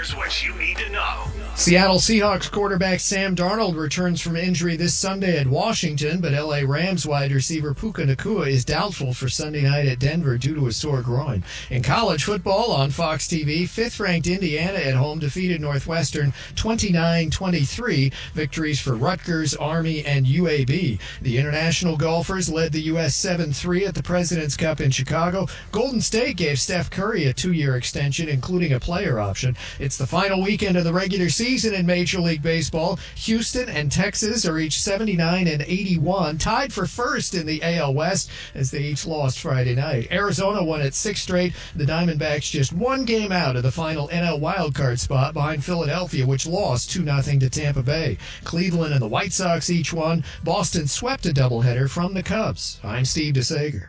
Here's what you need to know. Seattle Seahawks quarterback Sam Darnold returns from injury this Sunday at Washington, but LA Rams wide receiver Puka Nacua is doubtful for Sunday night at Denver due to a sore groin. In college football on Fox TV, 5th-ranked Indiana at home defeated Northwestern 29-23. Victories for Rutgers, Army, and UAB. The international golfers led the U.S. 7-3 at the President's Cup in Chicago. Golden State gave Steph Curry a 2-year extension, including a player option. It's the final weekend of the regular season in Major League Baseball. Houston and Texas are each 79 and 81, tied for first in the AL West as they each lost Friday night. Arizona won its 6th straight. The Diamondbacks just one game out of the final NL wildcard spot behind Philadelphia, which lost 2-0 to Tampa Bay. Cleveland and the White Sox each won. Boston swept a doubleheader from the Cubs. I'm Steve DeSager.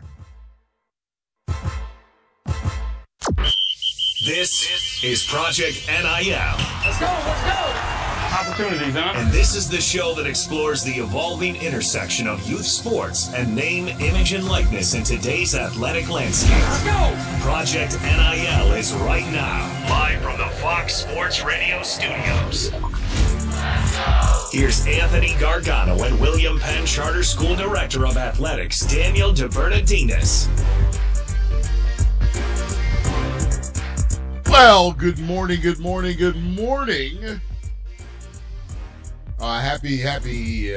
This is Project NIL. Let's go. Opportunities, huh? And this is the show that explores the evolving intersection of youth sports and name, image, and likeness in today's athletic landscape. Let's go. Project NIL is right now, live from the Fox Sports Radio studios. Here's Anthony Gargano and William Penn Charter School Director of Athletics, Daniel DeBernardinis. Well, good morning. Happy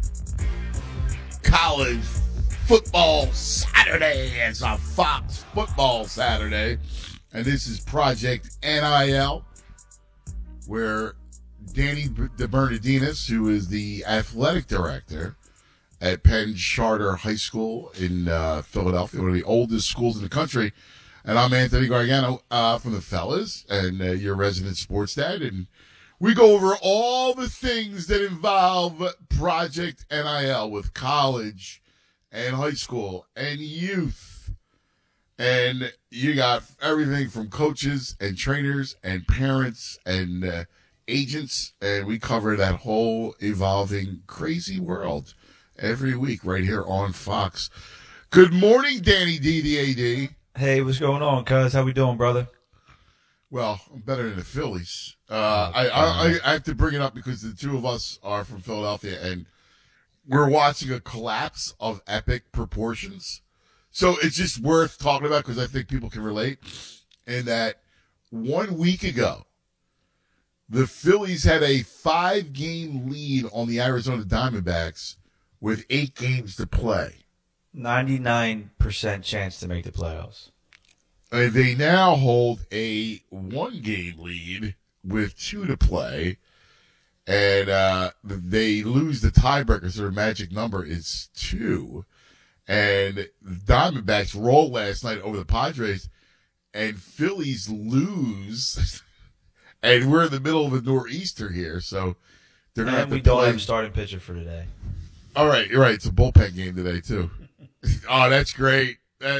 college football Saturday. It's a Fox football Saturday. And this is Project NIL, where Danny DeBernardinis, who is the athletic director at Penn Charter High School in Philadelphia, one of the oldest schools in the country, and I'm Anthony Gargano from the Fellas and your resident sports dad. And we go over all the things that involve Project NIL with college and high school and youth. And you got everything from coaches and trainers and parents and agents. And we cover that whole evolving crazy world every week right here on Fox. Good morning, Danny D, the AD. Hey, what's going on, cuz? How we doing, brother? Well, I'm better than the Phillies. I have to bring it up because the two of us are from Philadelphia, and we're watching a collapse of epic proportions. So it's just worth talking about because I think people can relate. In that 1 week ago, the Phillies had a 5-game lead on the Arizona Diamondbacks with 8 games to play. 99% chance to make the playoffs. And they now hold a 1-game lead with 2 to play. And they lose the tiebreaker, so their magic number is 2. And the Diamondbacks rolled last night over the Padres, and Phillies lose. And we're in the middle of a nor'easter here, so they're going to have to we don't play. have a starting pitcher for today. All right, you're right. It's a bullpen game today, too. Oh, that's great.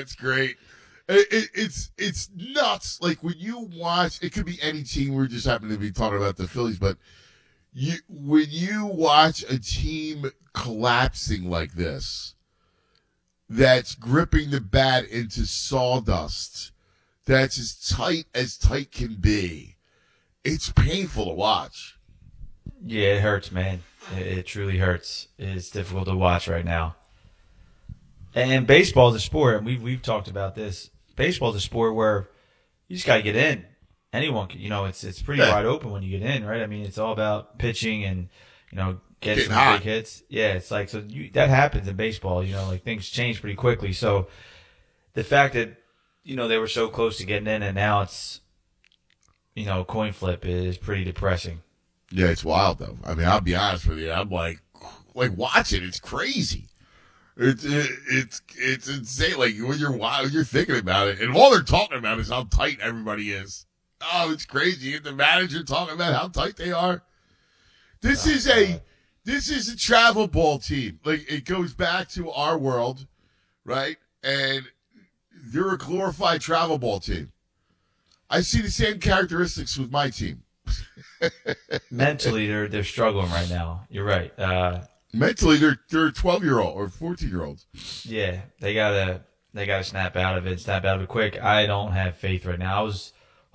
It's nuts. Like when you watch, it could be any team. We just happen to be talking about the Phillies, but when you watch a team collapsing like this, that's gripping the bat into sawdust, that's as tight can be. It's painful to watch. Yeah, it hurts, man. It truly hurts. It's difficult to watch right now. And baseball is a sport, and we've talked about this. Baseball is a sport where you just got to get in. Anyone can, it's pretty wide open when you get in, right? I mean, it's all about pitching and, getting some big hits. Yeah, it's like, that happens in baseball, things change pretty quickly. So the fact that, they were so close to getting in and now it's, coin flip is pretty depressing. Yeah, it's wild, though. I mean, I'll be honest with you. I'm like watch it. It's crazy. It's insane. Like when you're thinking about it, and all they're talking about is how tight everybody is. Oh, it's crazy. You get the manager talking about how tight they are. This is a travel ball team. Like it goes back to our world, right? And they're a glorified travel ball team. I see the same characteristics with my team. Mentally, they're struggling right now. You're right. Mentally, they're 12-year-old or 14-year-olds. Yeah, they gotta snap out of it quick. I don't have faith right now. I was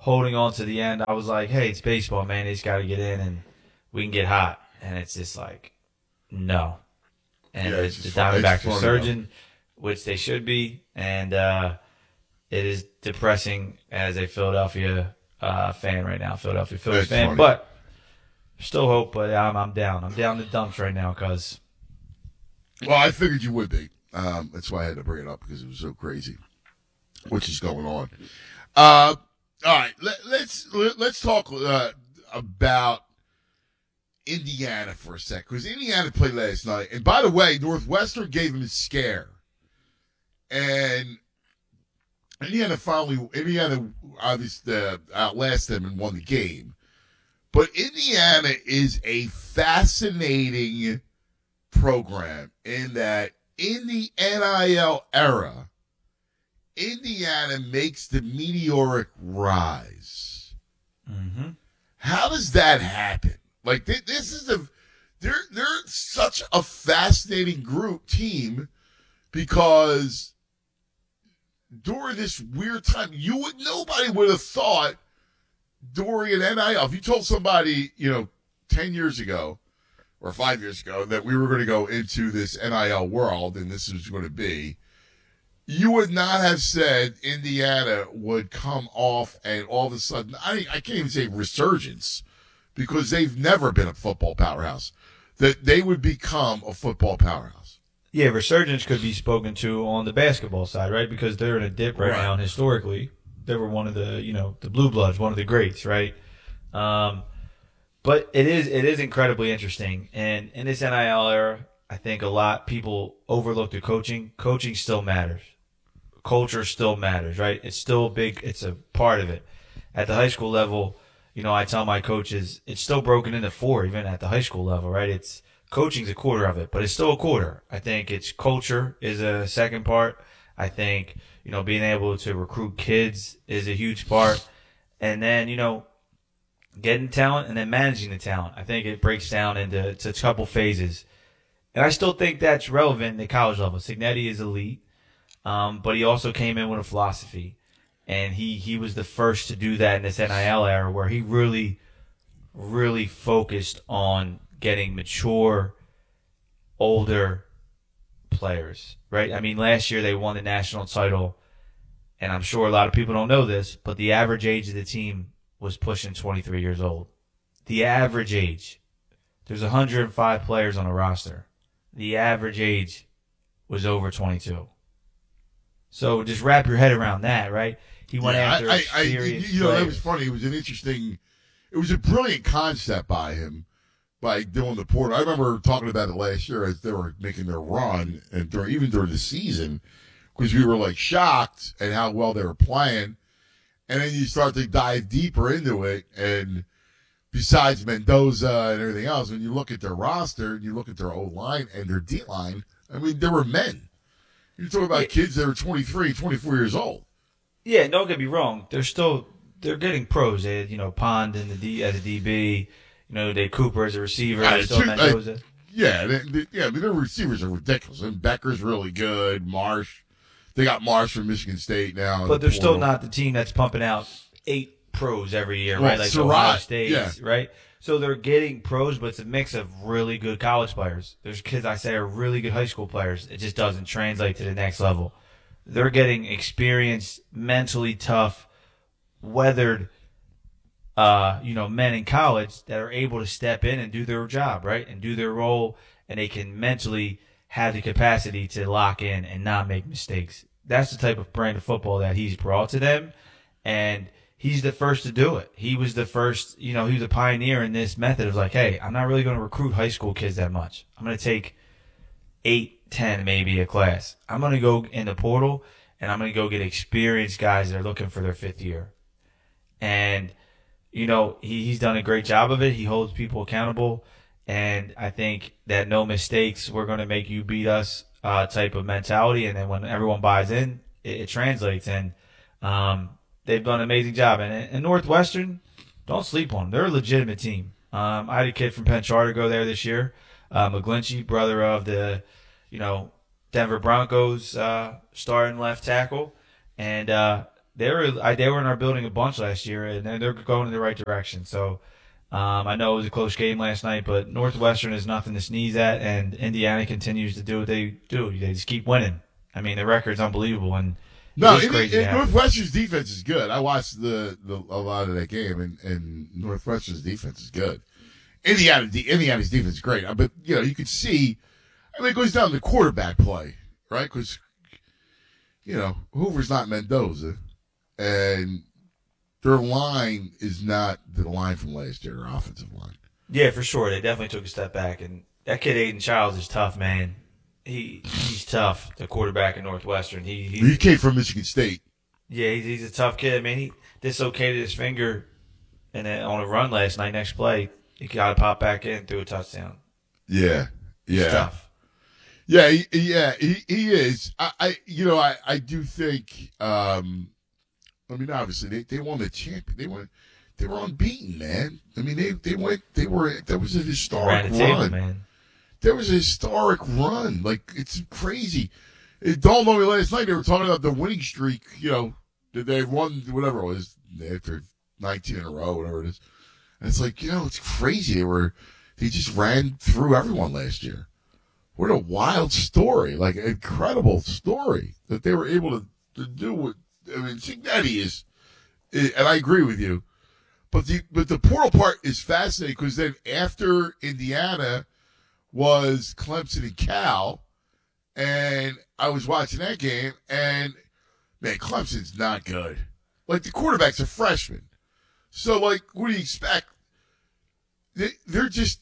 holding on to the end. I was like, hey, it's baseball, man. They just got to get in and we can get hot. And it's just like, no. And the Diamondbacks are surging, which they should be. And it is depressing as a Philadelphia fan right now, Philadelphia Phillies fan. Funny. But still hope, but I'm down. I'm down the dumps right now because. Well, I figured you would be. That's why I had to bring it up because it was so crazy, which is going on. All right, let's talk about Indiana for a sec, because Indiana played last night. And by the way, Northwestern gave them a scare. And Indiana obviously outlasted them and won the game. But Indiana is a fascinating program in that in the NIL era, Indiana makes the meteoric rise. Mm-hmm. How does that happen? Like this is they're such a fascinating team, because during this weird time, nobody would have thought during an NIL, if you told somebody 10 years ago or 5 years ago that we were going to go into this NIL world and this was going to be, you would not have said Indiana would come off and all of a sudden, I can't even say resurgence, because they've never been a football powerhouse, that they would become a football powerhouse. Yeah, resurgence could be spoken to on the basketball side, right? Because they're in a dip right now, and historically, they were one of the, the blue bloods, one of the greats, right? But it is incredibly interesting. And in this NIL era, I think a lot people overlook the coaching. Coaching still matters. Culture still matters, right? It's still big. It's a part of it. At the high school level, I tell my coaches it's still broken into 4, even at the high school level, right? It's coaching's a quarter of it, but it's still a quarter. I think it's culture is a second part. I think, being able to recruit kids is a huge part. And then, getting talent and then managing the talent. I think it breaks down into a couple phases. And I still think that's relevant at the college level. Cignetti is elite, but he also came in with a philosophy. And he was the first to do that in this NIL era, where he really, really focused on getting mature, older players, right? I mean, last year they won the national title, and I'm sure a lot of people don't know this, but the average age of the team was pushing 23 years old. The average age. There's 105 players on the roster. The average age was over 22. So just wrap your head around that, right? He went after experienced players. That was funny. It was a brilliant concept by him, by doing the portal. I remember talking about it last year as they were making their run, and even during the season, because we were shocked at how well they were playing. And then you start to dive deeper into it, and besides Mendoza and everything else, when you look at their roster and you look at their O-line and their D-line, I mean, they were men. You're talking about kids that are 23, 24 years old. Yeah, don't get me wrong. They're getting pros. They had, Pond as a DB, Dave Cooper as a receiver. Mendoza. Their receivers are ridiculous. And Becker's really good. Marsh. They got Marsh from Michigan State now. But they're still not the team that's pumping out 8 pros every year, right? Like Ohio State, right? So they're getting pros, but it's a mix of really good college players. There's kids I say are really good high school players. It just doesn't translate to the next level. They're getting experienced, mentally tough, weathered, men in college that are able to step in and do their job, right? And do their role, and they can mentally have the capacity to lock in and not make mistakes. That's the type of brand of football that he's brought to them, and he's the first to do it. He was the first, he was a pioneer in this method of hey, I'm not really going to recruit high school kids that much. I'm going to take 8, 10 maybe a class. I'm going to go in the portal, and I'm going to go get experienced guys that are looking for their 5th year. And, he's done a great job of it. He holds people accountable. And I think that no mistakes, we're going to make you beat us type of mentality. And then when everyone buys in, it translates. And they've done an amazing job. And Northwestern, don't sleep on them. They're a legitimate team. I had a kid from Penn Charter go there this year, McGlinchey, brother of the, Denver Broncos starting left tackle. And they were in our building a bunch last year, and they're going in the right direction. So I know it was a close game last night, but Northwestern is nothing to sneeze at, and Indiana continues to do what they do. They just keep winning. I mean, the record's unbelievable, and No, it is crazy to happen. Northwestern's defense is good. I watched a lot of that game, and Northwestern's defense is good. Indiana's defense is great, but you could see. I mean, it goes down to quarterback play, right? Because Hoover's not Mendoza, and their line is not the line from last year, their offensive line. Yeah, for sure. They definitely took a step back. And that kid, Aiden Childs, is tough, man. He's tough, the quarterback in Northwestern. He came from Michigan State. Yeah, he's a tough kid. I mean, he dislocated his finger on a run last night. Next play, he got to pop back in, threw a touchdown. Yeah. He's tough. Yeah, he is. I do think. I mean, obviously they won the champion. They were unbeaten, man. I mean, that was a historic run. Table, man. There was a historic run. Like, it's crazy. It dawned on me last night. They were talking about the winning streak. That they won whatever it was after 19 in a row, whatever it is. And it's like, it's crazy. They just ran through everyone last year. What a wild story! Like, an incredible story that they were able to do. Cignetti is, and I agree with you. But the portal part is fascinating because then after Indiana was Clemson and Cal, and I was watching that game, and man, Clemson's not good. Like, the quarterback's a freshman, so like, what do you expect? They're just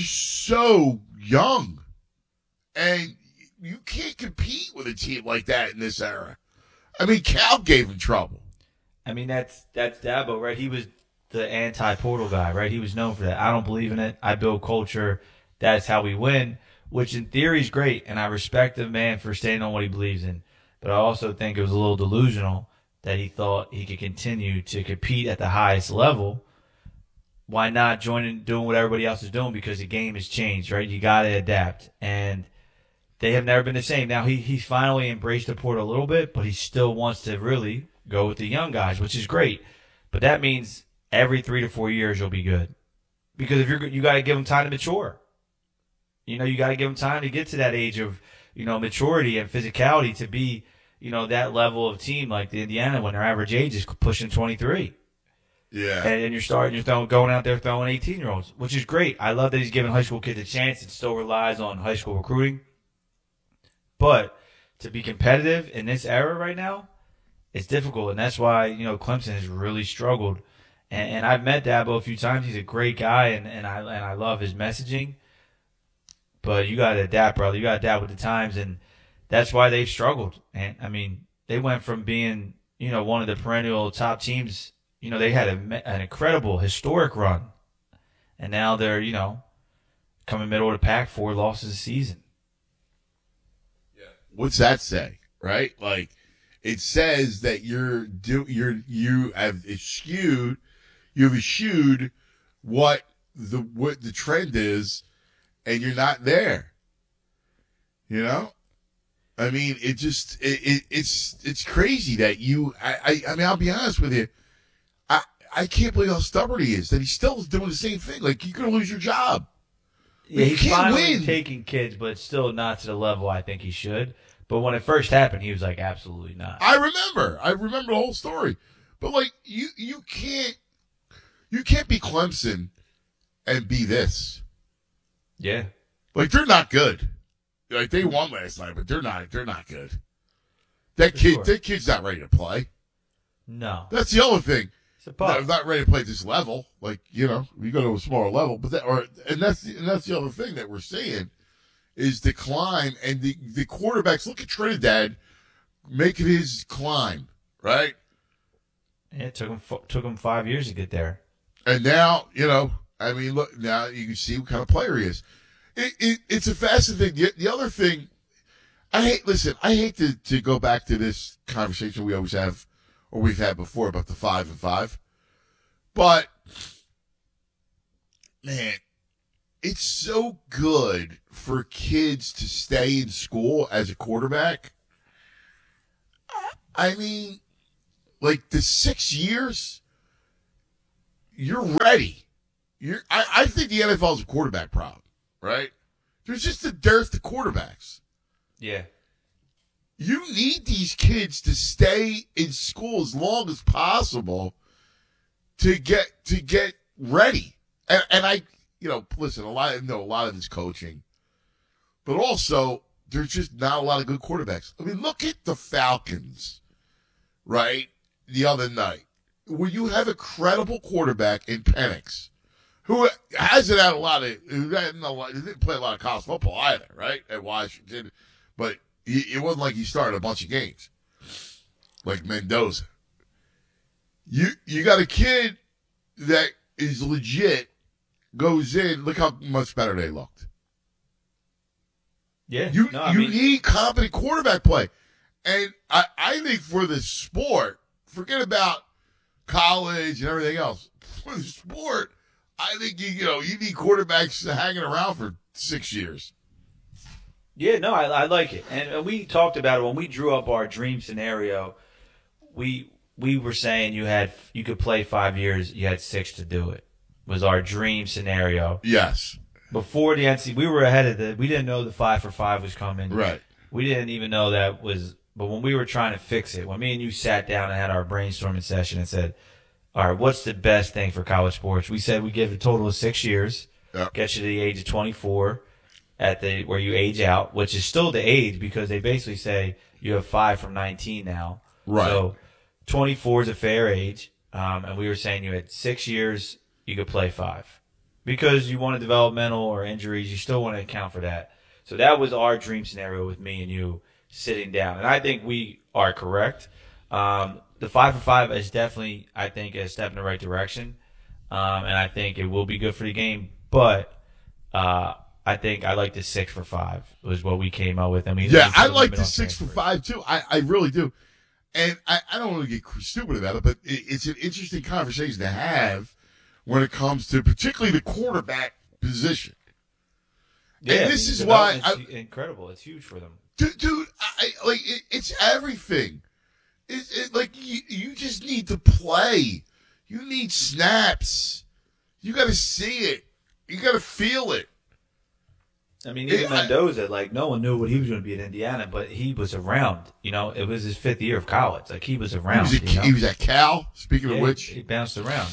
so young, and you can't compete with a team like that in this era. I mean, Cal gave him trouble. I mean, that's Dabo, right? He was the anti-portal guy, right? He was known for that. I don't believe in it. I build culture. That's how we win, which in theory is great, and I respect the man for standing on what he believes in. But I also think it was a little delusional that he thought he could continue to compete at the highest level. Why not doing what everybody else is doing? Because the game has changed, right? You got to adapt, and they have never been the same. Now, he finally embraced the portal a little bit, but he still wants to really go with the young guys, which is great. But that means every 3 to 4 years you'll be good. Because if you got to give them time to mature. You got to give them time to get to that age of, maturity and physicality to be, that level of team like the Indiana when their average age is pushing 23. Yeah. And you're going out there throwing 18-year-olds, which is great. I love that he's giving high school kids a chance and still relies on high school recruiting. But to be competitive in this era right now, it's difficult, and that's why Clemson has really struggled. And I've met Dabo a few times. He's a great guy, and I love his messaging. But you got to adapt, brother. You got to adapt with the times, and that's why they've struggled. And I mean, they went from being one of the perennial top teams. They had an incredible historic run, and now they're coming middle of the pack, 4 losses a season. What's that say, right? Like, it says that you have eschewed what the trend is, and you're not there. I mean, it's crazy that I mean, I'll be honest with you. I can't believe how stubborn he is, that he's still doing the same thing. Like, you're going to lose your job. Yeah, you he's can't finally win. taking kids, but still not to the level I think he should. But when it first happened, he was like, absolutely not. I remember the whole story. But like, you can't be Clemson and be this. Yeah. Like, they're not good. Like, they won last night, but they're not good. That kid's not ready to play. No. That's the other thing. It's a pup. Not ready to play at this level. Like, we go to a smaller level, but that's the other thing that we're seeing is the climb, and the quarterbacks. Look at Trinidad making his climb, right? Yeah, it took him 5 years to get there. And now, I mean, look, now you can see what kind of player he is. It's a fascinating thing. The other thing, I hate to go back to this conversation we always have, or we've had before, about the 5 and 5. But, man, it's so good for kids to stay in school as a quarterback. I mean, like the 6 years, you're ready. I think the NFL is a quarterback problem, right? There's just a dearth of quarterbacks. Yeah. You need these kids to stay in school as long as possible to get ready. And I, listen, a lot of this coaching, but also there's just not a lot of good quarterbacks. I mean, look at the Falcons, right? The other night, where you have a credible quarterback in Penix, who hasn't had he didn't play a lot of college football either, right? At Washington, but it wasn't like he started a bunch of games like Mendoza. You got a kid that is legit, goes in. Look how much better they looked. Yeah, you need competent quarterback play, and I think for the sport, forget about college and everything else. For the sport, I think you need quarterbacks hanging around for 6 years. Yeah, no, I like it, and we talked about it when we drew up our dream scenario. We were saying you could play 5 years, you had 6 to do it. Was our dream scenario. Yes. Before the NCAA, we were ahead of we didn't know the 5 for 5 was coming. Right. We didn't even know that was. But when we were trying to fix it, when me and you sat down and had our brainstorming session and said, all right, what's the best thing for college sports? We said we give a total of 6 years, get you to the age of 24 where you age out, which is still the age because they basically say you have 5 from 19 now. Right. So 24 is a fair age. And we were saying you had 6 years, you could play 5. Because you want developmental or injuries, you still want to account for that. So that was our dream scenario with me and you sitting down. And I think we are correct. The 5 for 5 is definitely, I think, a step in the right direction. And I think it will be good for the game. But I think I like the 6 for 5 was what we came up with. I like the 6 for 5 too. I really do. And I don't want to get stupid about it, but it's an interesting conversation to have when it comes to particularly the quarterback position. Yeah, and this is why it's incredible. It's huge for them. Dude, it's everything. Like you just need to play. You need snaps. You got to see it. You got to feel it. I mean, even Mendoza, no one knew what he was going to be in Indiana, but he was around. It was his 5th year of college. He was around. He was at Cal. Speaking of which, he bounced around.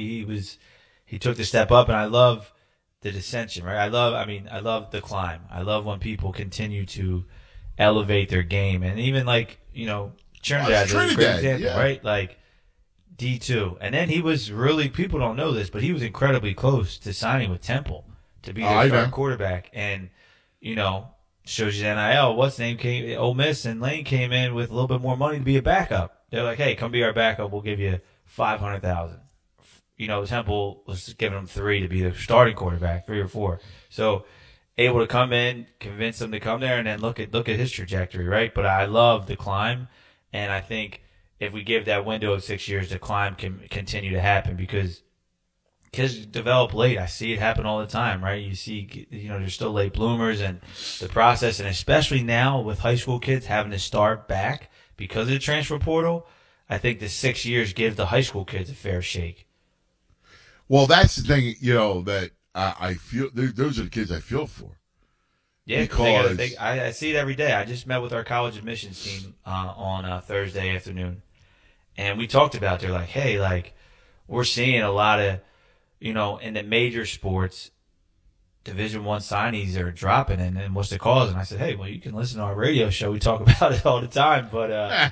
He took the step up, and I love the dissension. Right? I love the climb. I love when people continue to elevate their game, and even Trinidad is a great example, right? D2, and then he was really, people don't know this, but he was incredibly close to signing with Temple to be their starting quarterback, and shows you the NIL. What's name came? Ole Miss and Lane came in with a little bit more money to be a backup. They're like, hey, come be our backup. We'll give you $500,000. Temple was giving him 3 to be the starting quarterback, 3 or 4. So able to come in, convince them to come there, and then look at his trajectory, right? But I love the climb, and I think if we give that window of 6 years, the climb can continue to happen because kids develop late. I see it happen all the time, right? You see, there's still late bloomers and the process, and especially now with high school kids having to start back because of the transfer portal, I think the 6 years gives the high school kids a fair shake. Well, that's the thing, that I feel. Those are the kids I feel for. Yeah, because I see it every day. I just met with our college admissions team on Thursday afternoon, and we talked about. They're like, hey, we're seeing a lot of, in the major sports, Division I signees are dropping, and what's the cause? And I said, hey, well, you can listen to our radio show. We talk about it all the time, but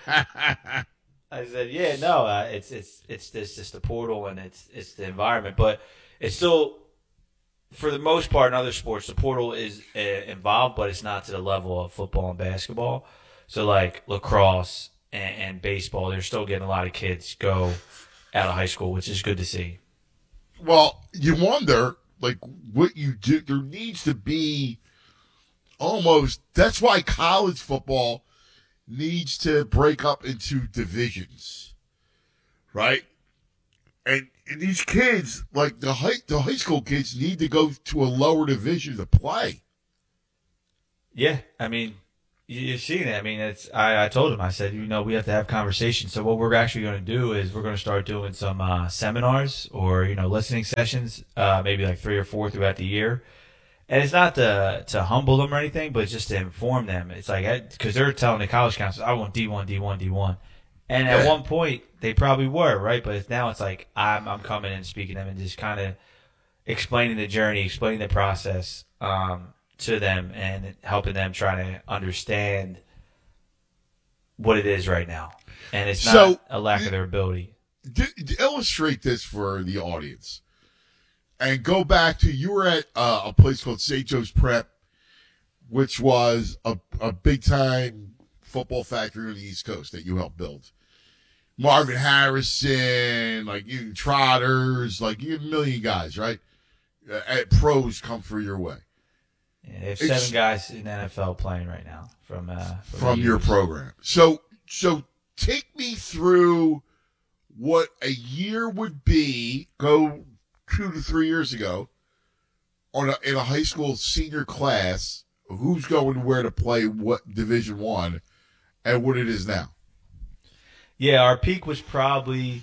I said, yeah, no, it's just the portal and it's the environment, but it's still, for the most part in other sports, the portal is involved, but it's not to the level of football and basketball. So lacrosse and baseball, they're still getting a lot of kids go out of high school, which is good to see. Well, you wonder, what you do. There needs to be almost. That's why college football needs to break up into divisions, right? And these kids, the high school kids, need to go to a lower division to play. Yeah, You've seen it. I mean, I told him, I said, we have to have conversations. So what we're actually going to do is we're going to start doing some seminars or, listening sessions, maybe like 3 or 4 throughout the year. And it's not to humble them or anything, but just to inform them. It's like, because they're telling the college counselors, I want D1, D1, D1. And at one point, they probably were, right? But now it's like, I'm coming and speaking to them and just kind of explaining the journey, explaining the process, to them and helping them try to understand what it is right now. And it's not a lack of their ability. Illustrate this for the audience and go back to, you were at a place called St. Joe's Prep, which was a big time football factory on the East Coast that you helped build. Marvin Harrison, like you Trotters, like you have a million guys, right? Pros come through your way. Yeah, they have 7 guys in the NFL playing right now from your program. So take me through what a year would be. Go 2 to 3 years ago in a high school senior class. Who's going to where to play what Division I, and what it is now. Yeah, our peak was probably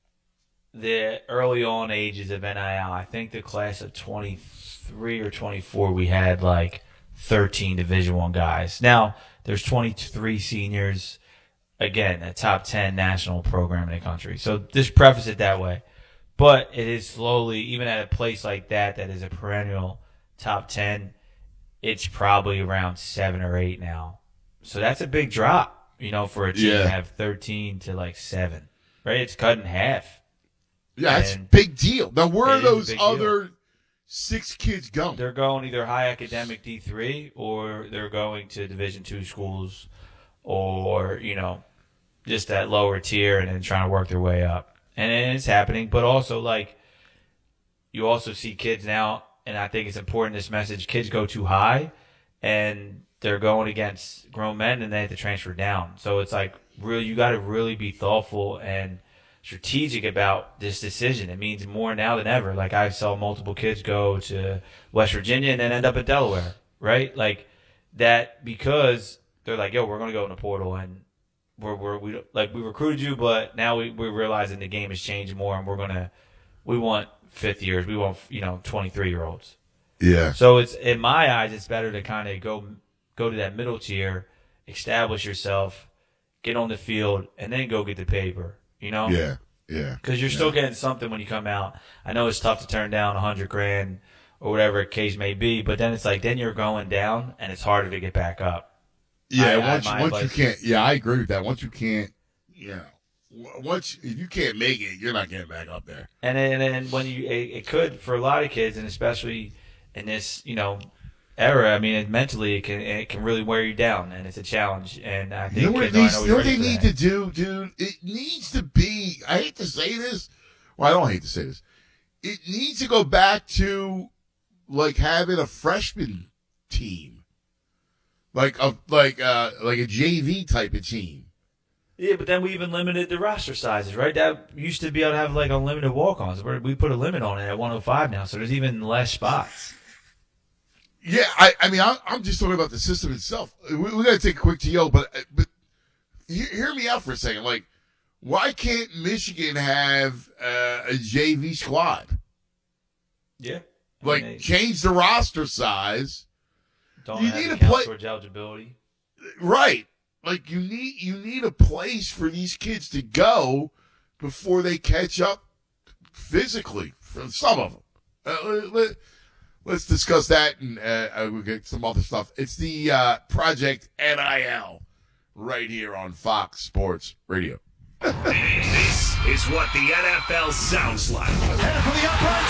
the early on ages of NIL. I think the class of 23 or 24, we had like 13 Division I guys. Now, there's 23 seniors, again, a top 10 national program in the country. So just preface it that way. But it is slowly, even at a place like that is a perennial top 10, it's probably around 7 or 8 now. So that's a big drop, for a team to have 13 to like 7, right? It's cut in half. Yeah, that's a big deal. Now, where are those other 6 kids going? They're going either high academic D3 or they're going to Division II schools or, just that lower tier and then trying to work their way up. And it's happening. But also, like, you also see kids now, and I think it's important, this message, kids go too high and they're going against grown men and they have to transfer down. So it's like, you got to really be thoughtful and strategic about this decision. It means more now than ever. Like, I saw multiple kids go to West Virginia and then end up at Delaware, right? Like that, because they're like, yo, we're going to go in the portal and we recruited you, but now we're realizing the game has changed more and we want 5th years. We want, 23-year-olds. Yeah. So it's, in my eyes, it's better to kind of go to that middle tier, establish yourself, get on the field, and then go get the paper. Yeah. Because you're still getting something when you come out. I know it's tough to turn down $100,000 or whatever the case may be, but then it's like, then you're going down and it's harder to get back up. Yeah, once you can't. Yeah, I agree with that. Once you can't, if you can't make it, you're not getting back up there. And then when it could, for a lot of kids, and especially in this, era, I mean, mentally it can really wear you down, and it's a challenge. And I think what they need to do, dude? It needs to be. I hate to say this. Well, I don't hate to say this. It needs to go back to like having a freshman team, like a JV type of team. Yeah, but then we even limited the roster sizes, right? That used to be able to have like unlimited walk-ons. We put a limit on it at 105 now, so there's even less spots. Yeah, I mean, I'm just talking about the system itself. We got to take a quick TO, but hear me out for a second. Like, why can't Michigan have a JV squad? Yeah. Change the roster size. Don't need to play towards eligibility. Right. Like, you need a place for these kids to go before they catch up physically for some of them. Let's discuss that, and we'll get some other stuff. It's the Project NIL right here on Fox Sports Radio. This is what the NFL sounds like. Headed for the uprights.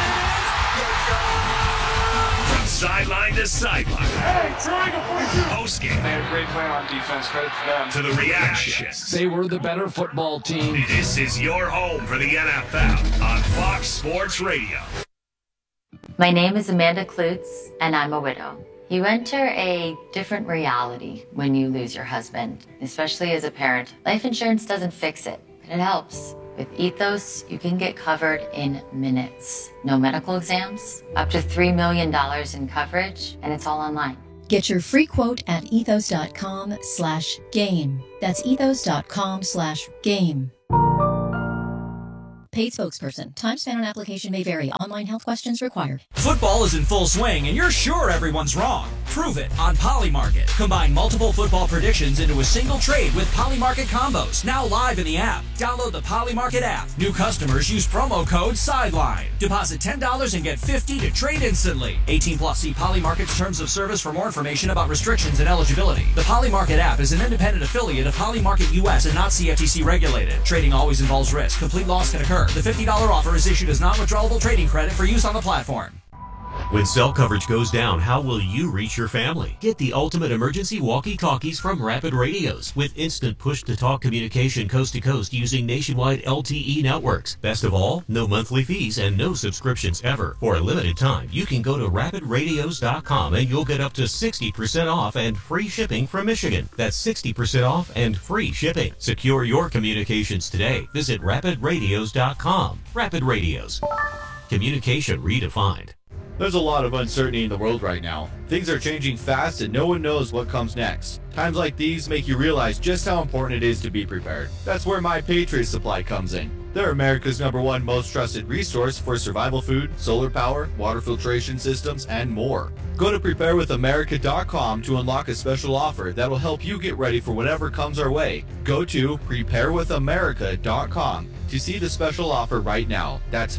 From sideline to sideline. Hey, triangle 42. Post-game. They had a great plan on defense. Credit to them. To the reactions. They were the better football team. This is your home for the NFL on Fox Sports Radio. My name is Amanda Klutz, and I'm a widow. You enter a different reality when you lose your husband, especially as a parent. Life insurance doesn't fix it, but it helps. With Ethos, you can get covered in minutes. No medical exams, up to $3 million in coverage, and it's all online. Get your free quote at ethos.com/game. That's ethos.com/game. Paid spokesperson. Time spent on application may vary. Online health questions required. Football is in full swing, and you're sure everyone's wrong. Prove it on Polymarket. Combine multiple football predictions into a single trade with Polymarket combos. Now live in the app. Download the Polymarket app. New customers use promo code SIDELINE. Deposit $10 and get $50 to trade instantly. 18 plus. See Polymarket's terms of service for more information about restrictions and eligibility. The Polymarket app is an independent affiliate of Polymarket US and not CFTC regulated. Trading always involves risk. Complete loss can occur. The $50 offer is issued as non-withdrawable trading credit for use on the platform. When cell coverage goes down, how will you reach your family? Get the ultimate emergency walkie-talkies from Rapid Radios with instant push-to-talk communication coast to coast using nationwide LTE networks. Best of all, no monthly fees and no subscriptions ever. For a limited time, you can go to rapidradios.com and you'll get up to 60% off and free shipping from Michigan. That's 60% off and free shipping. Secure your communications today. Visit rapidradios.com. Rapid Radios. Communication redefined. There's a lot of uncertainty in the world right now. Things are changing fast and no one knows what comes next. Times like these make you realize just how important it is to be prepared. That's where My Patriot Supply comes in. They're America's #1 most trusted resource for survival food, solar power, water filtration systems, and more. Go to preparewithamerica.com to unlock a special offer that will help you get ready for whatever comes our way. Go to preparewithamerica.com to see the special offer right now. That's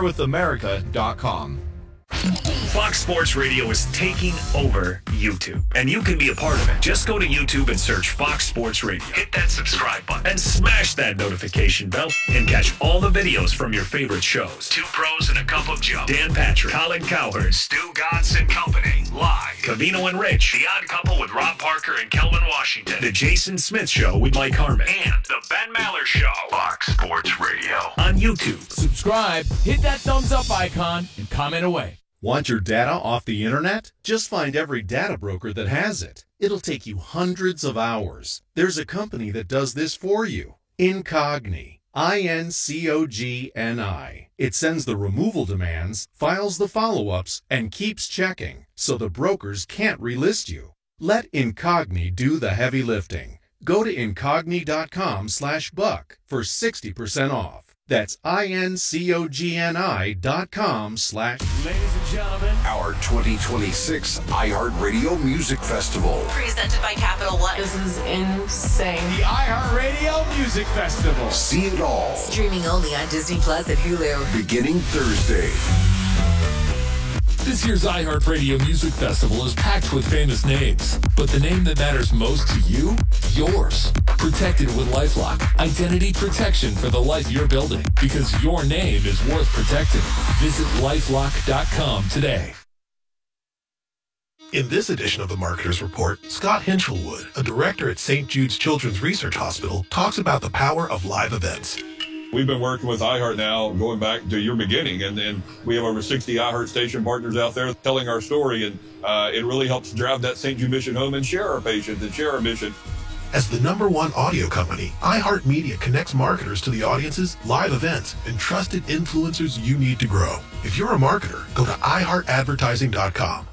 preparewithamerica.com. Fox Sports Radio is taking over YouTube, and you can be a part of it. Just go to YouTube and search Fox Sports Radio. Hit that subscribe button and smash that notification bell and catch all the videos from your favorite shows. Two Pros and a Cup of Joe, Dan Patrick, Colin Cowherd, Stu Gatz and Company, live. Cavino and Rich, The Odd Couple with Rob Parker and Kelvin Washington, The Jason Smith Show with Mike Harmon, and The Ben Maller Show. Fox Sports Radio on YouTube. Subscribe, hit that thumbs up icon, and comment away. Want your data off the internet? Just find every data broker that has it. It'll take you hundreds of hours. There's a company that does this for you. Incogni. INCOGNI. It sends the removal demands, files the follow-ups, and keeps checking, so the brokers can't relist you. Let Incogni do the heavy lifting. Go to incogni.com/buck for 60% off. That's INCOGNI.com/ Ladies and gentlemen, our 2026 iHeartRadio Music Festival. Presented by Capital One. This is insane. The iHeartRadio Music Festival. See it all. Streaming only on Disney Plus and Hulu. Beginning Thursday. This year's iHeartRadio Music Festival is packed with famous names, but the name that matters most to you? Yours. Protected with LifeLock. Identity protection for the life you're building, because your name is worth protecting. Visit LifeLock.com today. In this edition of the Marketer's Report, Scott Hinchelwood, a director at St. Jude's Children's Research Hospital, talks about the power of live events. We've been working with iHeart now going back to your beginning, and we have over 60 iHeart station partners out there telling our story, and it really helps drive that St. Jude mission home and share our patients and share our mission. As the #1 audio company, iHeartMedia connects marketers to the audiences, live events, and trusted influencers you need to grow. If you're a marketer, go to iHeartAdvertising.com.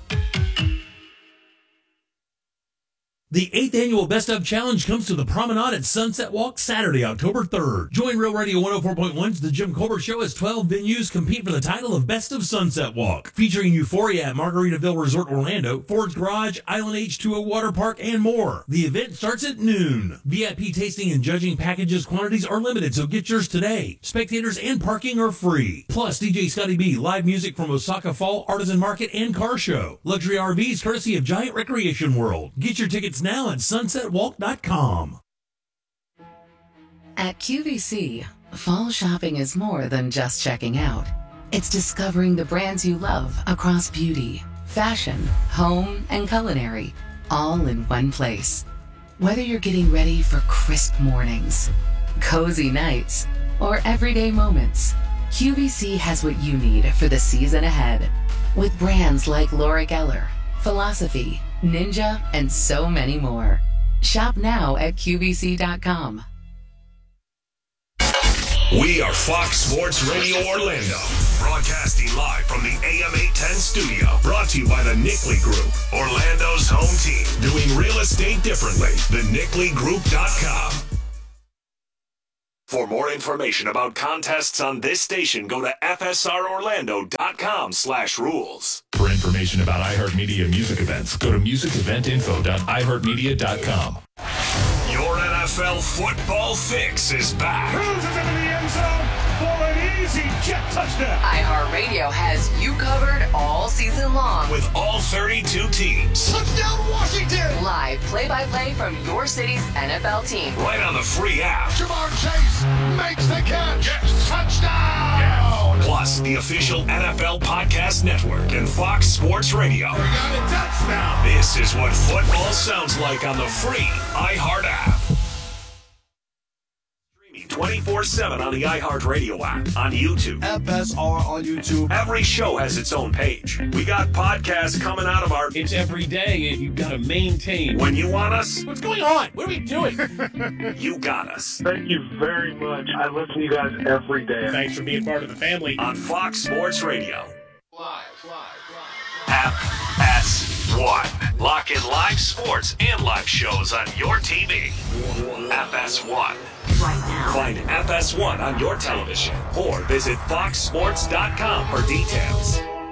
The 8th Annual Best Of Challenge comes to the Promenade at Sunset Walk Saturday, October 3rd. Join Real Radio 104.1's The Jim Colbert Show as 12 venues compete for the title of Best of Sunset Walk. Featuring Euphoria at Margaritaville Resort Orlando, Ford's Garage, Island H2O Water Park, and more. The event starts at noon. VIP tasting and judging packages quantities are limited, so get yours today. Spectators and parking are free. Plus, DJ Scotty B, live music from Osaka Fall Artisan Market and Car Show. Luxury RVs courtesy of Giant Recreation World. Get your tickets now at sunsetwalk.com. At QVC, fall shopping is more than just checking out. It's discovering the brands you love across beauty, fashion, home, and culinary, all in one place. Whether you're getting ready for crisp mornings, cozy nights, or everyday moments, QVC has what you need for the season ahead. With brands like Laura Geller, Philosophy, Ninja, and so many more. Shop now at QVC.com. We are Fox Sports Radio Orlando, broadcasting live from the AM 810 Event Studio. Brought to you by the Nickley Group, Orlando's home team. Doing real estate differently. TheNickleyGroup.com. For more information about contests on this station, go to FSROrlando.com/rules. For information about iHeartMedia music events, go to musiceventinfo.iHeartMedia.com. Your NFL football fix is back. Cruises into the end zone for an easy jet touchdown. iHeartRadio has you covered all season long. With all 32 teams. Touchdown Washington! Live play-by-play from your city's NFL team. Right on the free app. Jamar Chase makes the catch. Yes. Touchdown! Yes. Plus, the official NFL Podcast Network and Fox Sports Radio. We got a touchdown. This is what football sounds like on the free iHeart app. Streaming 24/7 on the iHeart Radio app, on YouTube. FSR on YouTube. Every show has its own page. We got podcasts coming out of our... It's every day, and you've got to maintain. When you want us, What's going on? What are we doing? you got us. Thank you very much. I listen to you guys every day. Thanks for being part of the family. On Fox Sports Radio. FS1. Lock in live sports and live shows on your TV. FS1. Right now. Find FS1 on your television or visit foxsports.com for details.